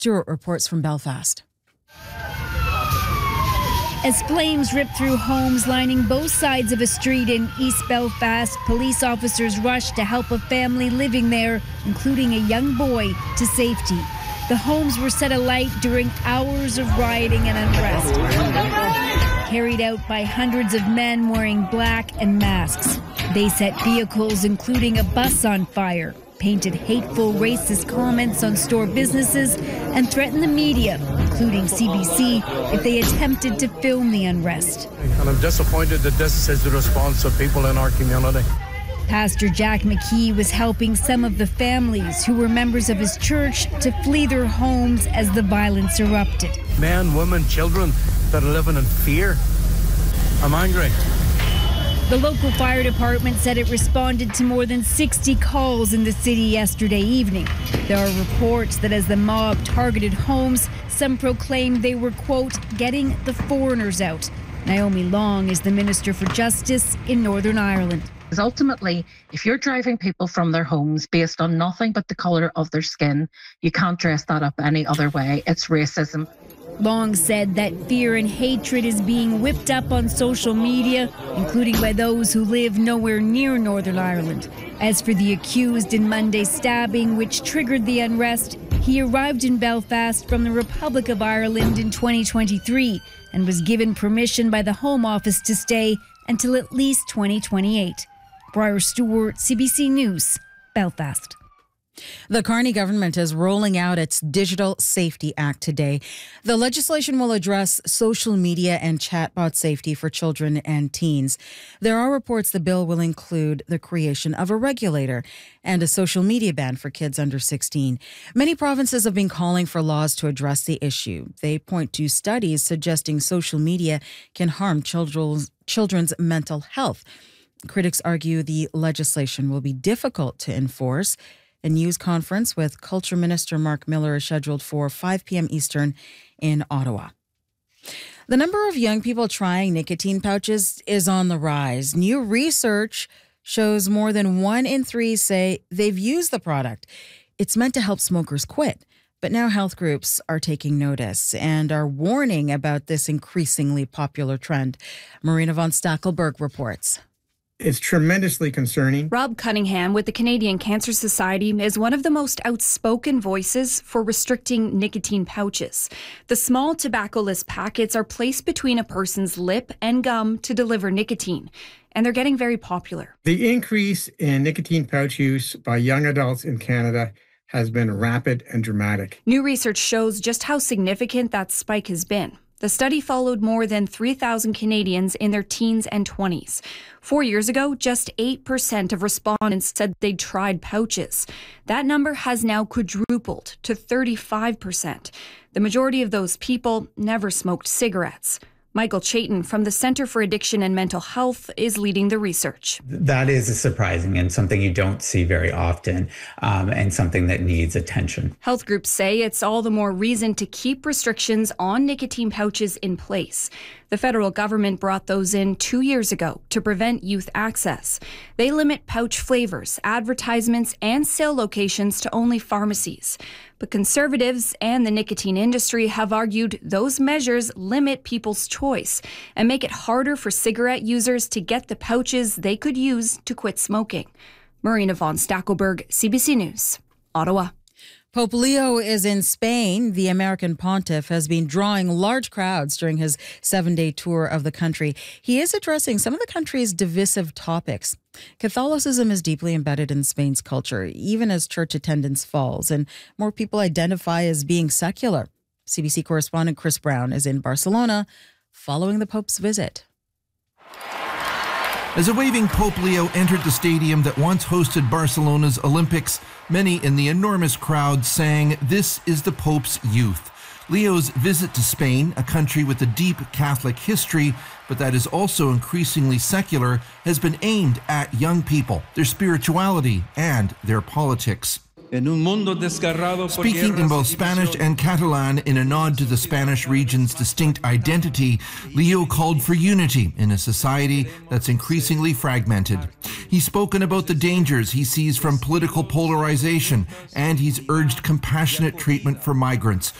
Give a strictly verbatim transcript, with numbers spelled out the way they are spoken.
Stewart reports from Belfast. As flames ripped through homes lining both sides of a street in East Belfast, police officers rushed to help a family living there, including a young boy, to safety. The homes were set alight during hours of rioting and unrest, carried out by hundreds of men wearing black and masks. They set vehicles, including a bus, on fire, painted hateful racist comments on store businesses, and threatened the media, including C B C, if they attempted to film the unrest. And I'm disappointed that this is the response of people in our community. Pastor Jack McKee was helping some of the families who were members of his church to flee their homes as the violence erupted. Men, women, children that are living in fear. I'm angry. The local fire department said it responded to more than sixty calls in the city yesterday evening. There are reports that as the mob targeted homes, some proclaimed they were, quote, getting the foreigners out. Naomi Long is the Minister for Justice in Northern Ireland. Because ultimately, if you're driving people from their homes based on nothing but the colour of their skin, you can't dress that up any other way. It's racism. Long said that fear and hatred is being whipped up on social media, including by those who live nowhere near Northern Ireland. As for the accused in Monday's stabbing, which triggered the unrest, he arrived in Belfast from the Republic of Ireland in twenty twenty-three and was given permission by the Home Office to stay until at least twenty twenty-eight. Briar Stewart, C B C News, Belfast. The Carney government is rolling out its Digital Safety Act today. The legislation will address social media and chatbot safety for children and teens. There are reports the bill will include the creation of a regulator and a social media ban for kids under sixteen. Many provinces have been calling for laws to address the issue. They point to studies suggesting social media can harm children's, children's mental health. Critics argue the legislation will be difficult to enforce. A news conference with Culture Minister Mark Miller is scheduled for five p.m. Eastern in Ottawa. The number of young people trying nicotine pouches is on the rise. New research shows more than one in three say they've used the product. It's meant to help smokers quit. But now health groups are taking notice and are warning about this increasingly popular trend. Marina von Stackelberg reports. It's tremendously concerning. Rob Cunningham with the Canadian Cancer Society is one of the most outspoken voices for restricting nicotine pouches. The small tobacco-less packets are placed between a person's lip and gum to deliver nicotine, and they're getting very popular. The increase in nicotine pouch use by young adults in Canada has been rapid and dramatic. New research shows just how significant that spike has been. The study followed more than three thousand Canadians in their teens and twenties. Four years ago, just eight percent of respondents said they'd tried pouches. That number has now quadrupled to thirty-five percent. The majority of those people never smoked cigarettes. Michael Chaitin from the Centre for Addiction and Mental Health is leading the research. That is surprising and something you don't see very often, um, and something that needs attention. Health groups say it's all the more reason to keep restrictions on nicotine pouches in place. The federal government brought those in two years ago to prevent youth access. They limit pouch flavors, advertisements, and sale locations to only pharmacies. But conservatives and the nicotine industry have argued those measures limit people's choice and make it harder for cigarette users to get the pouches they could use to quit smoking. Marina von Stackelberg, C B C News, Ottawa. Pope Leo is in Spain. The American pontiff has been drawing large crowds during his seven-day tour of the country. He is addressing some of the country's divisive topics. Catholicism is deeply embedded in Spain's culture, even as church attendance falls, and more people identify as being secular. C B C correspondent Chris Brown is in Barcelona following the Pope's visit. As a waving Pope Leo entered the stadium that once hosted Barcelona's Olympics, many in the enormous crowd sang, "This is the Pope's youth." Leo's visit to Spain, a country with a deep Catholic history, but that is also increasingly secular, has been aimed at young people, their spirituality, and their politics. Speaking in both Spanish and Catalan in a nod to the Spanish region's distinct identity, Leo called for unity in a society that's increasingly fragmented. He's spoken about the dangers he sees from political polarization, and he's urged compassionate treatment for migrants